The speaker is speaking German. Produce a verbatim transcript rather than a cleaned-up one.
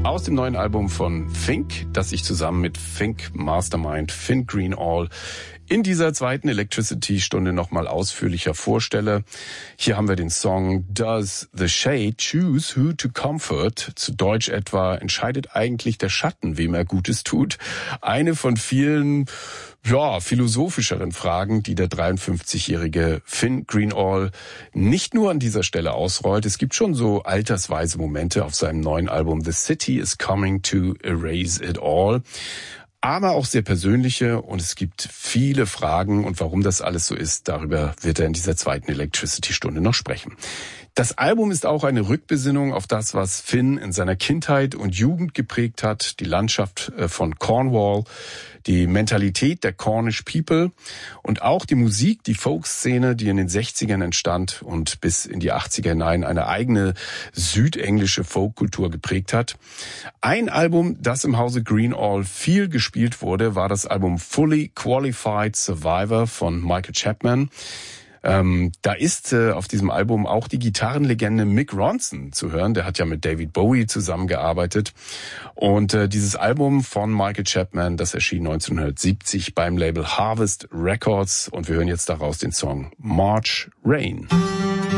aus dem neuen Album von Fink, das ich zusammen mit Fink Mastermind Finn Greenall in dieser zweiten Electricity-Stunde nochmal ausführlicher vorstelle. Hier haben wir den Song Does the Shade Choose Who to Comfort? Zu Deutsch etwa, entscheidet eigentlich der Schatten, wem er Gutes tut? Eine von vielen, ja, philosophischeren Fragen, die der dreiundfünfzigjährige Finn Greenall nicht nur an dieser Stelle ausrollt. Es gibt schon so altersweise Momente auf seinem neuen Album The City is Coming to Erase It All. Aber auch sehr persönliche, und es gibt viele Fragen, und warum das alles so ist, darüber wird er in dieser zweiten Electricity-Stunde noch sprechen. Das Album ist auch eine Rückbesinnung auf das, was Finn in seiner Kindheit und Jugend geprägt hat, die Landschaft von Cornwall, die Mentalität der Cornish People und auch die Musik, die Folkszene, die in den sechzigern entstand und bis in die achtziger hinein eine eigene südenglische Folkkultur geprägt hat. Ein Album, das im Hause Greenall viel gespielt wurde, war das Album Fully Qualified Survivor von Michael Chapman. Ähm, da ist äh, auf diesem Album auch die Gitarrenlegende Mick Ronson zu hören. Der hat ja mit David Bowie zusammengearbeitet. Und äh, dieses Album von Michael Chapman, das erschien neunzehnhundertsiebzig beim Label Harvest Records. Und wir hören jetzt daraus den Song March Rain.